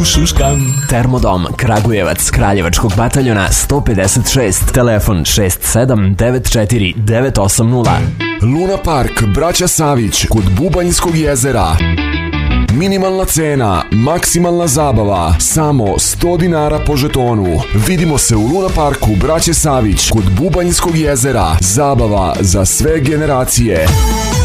Šuškam. Termodom Kragujevac Kraljevačkog bataljona 156, telefon 6794 980. Luna Park Braća Savić kod Bubanjskog jezera. Minimalna cena, maksimalna zabava, samo 100 dinara po žetonu. Vidimo se u Luna Parku Braće Savić kod Bubanjskog jezera. Zabava za sve generacije.